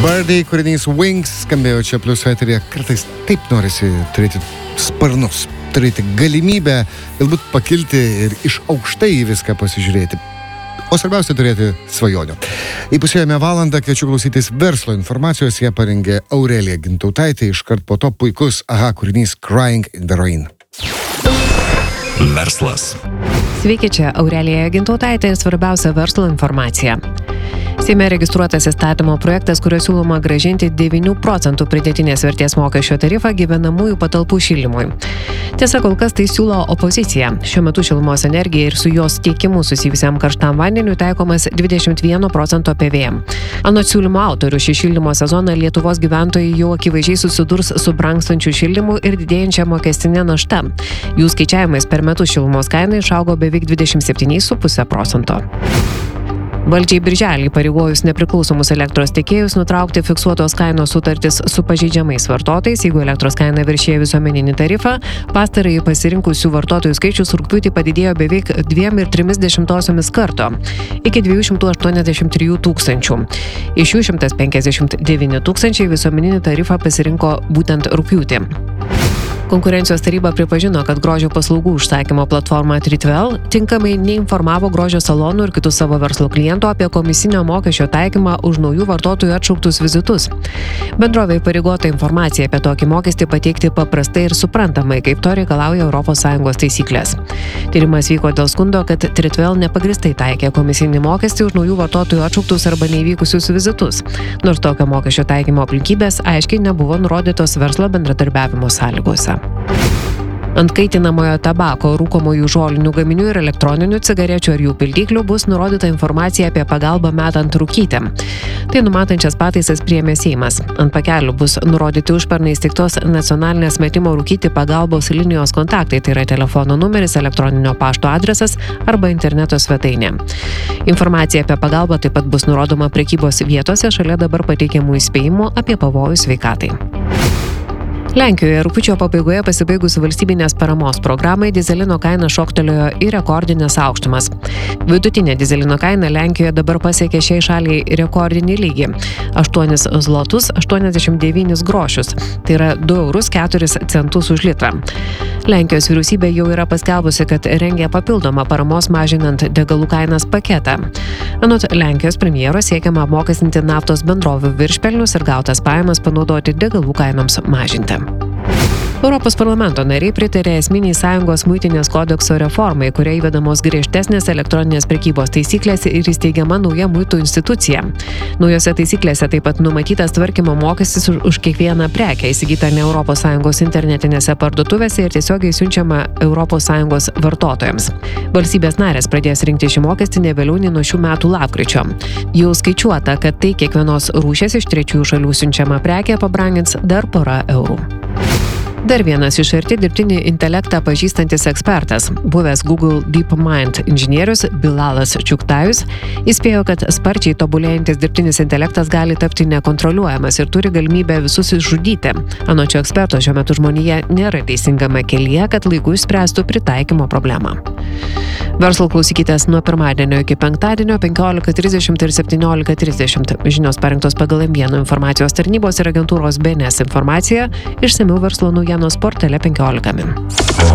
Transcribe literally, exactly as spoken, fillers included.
Birdie kūrinys Wings skambėjo čia Plius eteryje. Kartais taip norisi turėti sparnus, turėti galimybę galbūt pakilti ir iš aukštai į viską pasižiūrėti. O svarbiausia turėti svajonių. Įpusėjome valandą, kviečiu klausytis verslo informacijos, ją parengė Aurelija Gintautaitė, iškart po to puikus aha kūrinys Crying in the Rain. Verslas. Sveiki, čia Aurelija Gintautaitė ir svarbiausia verslo informacija. Seime registruotas įstatymo projektas, kurio siūloma grąžinti devynių procentų pridėtinės vertės mokesčio tarifą gyvenamųjų patalpų šildymui. Tiesa, kol kas tai siūlo opozicija. Šiuo metu šilumos energija ir su jos tiekimu susijusiam karštam vandeniu taikomas dvidešimt vieno procento P V M. Anot siūlymo autorių, šį šildymo sezoną Lietuvos gyventojai jau akivaizdžiai susidurs su brangstančiu šildymu ir didėjančia mokestinė našta. Jų skaičiavimais per metus šilumos kaina išaugo beveik dvidešimt septyni su puse procento. Valdžiai birželį pareigojus nepriklausomus elektros tiekėjus nutraukti fiksuotos kainos sutartis su pažeidžiamais vartotojais, jeigu elektros kaina viršija visuomeninį tarifą, pastarąjį pasirinkusių vartotojų skaičius rugpjūtį padidėjo beveik dviem ir trimis dešimtosiomis karto, iki dviejų šimtų aštuoniasdešimt trijų tūkstančių. Iš jų šimtas penkiasdešimt devyni tūkstančiai visuomeninį tarifą pasirinko būtent rugpjūtį. Konkurencijos taryba pripažino, kad grožio paslaugų užsakymo platforma Tritvel tinkamai neinformavo grožio salonų ir kitų savo verslo klientų apie komisinio mokesčio taikymą už naujų vartotojų atšauktus vizitus. Bendrovė įpareigota informaciją apie tokį mokestį pateikti paprastai ir suprantamai, kaip to reikalauja Europos Sąjungos taisyklės. Tyrimas vyko dėl skundo, kad Tritvel nepagristai taikė komisinį mokestį už naujų vartotojų atšauktus arba neįvykusius vizitus, nors tokio mokesčio taikymo aplinkybės aiškiai nebuvo nurodytos verslo bendradarbiavimo sąlygose. Ant kaitinamojo tabako, rūkomųjų žolinių gaminių ir elektroninių cigarečių ar jų pildyklių bus nurodyta informacija apie pagalbą metant rūkyti. Tai numatančias pataisas priėmė Seimas. Ant pakelių bus nurodyti užpernai įsteigtos nacionalinės metimo rūkyti pagalbos linijos kontaktai, tai yra telefono numeris, elektroninio pašto adresas arba interneto svetainė. Informacija apie pagalbą taip pat bus nurodoma prekybos vietose šalia dabar pateikiamų įspėjimų apie pavojų sveikatai. Lenkijoje rugpjūčio pabaigoje pasibaigus valstybinės paramos programai dyzelino kaina šoktelėjo į rekordinės aukštumas. Vidutinė dyzelino kaina Lenkijoje dabar pasiekė šiai šaliai rekordinį lygį – aštuonis zlotus aštuoniasdešimt devynis grošius, tai yra du eurus keturis centus už litrą. Lenkijos vyriausybė jau yra paskelbusi, kad rengia papildomą paramos mažinant degalų kainas paketą. Anot Lenkijos premjero siekiama apmokestinti naftos bendrovių viršpelnius ir gautas pajamas panaudoti degalų kainoms mažinti. Europos parlamento nariai pritarė esminiai Sąjungos muitinės kodekso reformai, kuria įvedamos griežtesnės elektroninės prekybos taisyklės ir įsteigiama nauja muitų institucija. Naujose taisyklėse taip pat numatytas tvarkymo mokestis už, už kiekvieną prekę įsigytą ne Europos Sąjungos internetinėse parduotuvėse ir tiesiogiai siunčiama Europos Sąjungos vartotojams. Valstybės narės pradės rinkti šį mokestį ne vėliau nei nuo šių metų lapkričio. Jau skaičiuota, kad tai kiekvienos rūšies iš trečiųjų šalių siunčiama prekė pabrangins dar porą eurų. Dar vienas iš arti dirbtinį intelektą pažįstantis ekspertas, buvęs Google DeepMind inžinierius Bilalas Čuktajus, įspėjo, kad sparčiai tobulėjantis dirbtinis intelektas gali tapti nekontroliuojamas ir turi galimybę visus išžudyti. Anot šio eksperto, šiuo metu žmonija nėra teisingame kelyje, kad laiku išspręstų pritaikymo problemą. Verslo klausykitės nuo pirmadienio iki penktadienio penkiolika trisdešimt ir septyniolika trisdešimt. Žinios parengtos pagal M vienas informacijos tarnybos ir agentūros B N S informaciją, išsamiau verslo naujienos portale penkiolika min.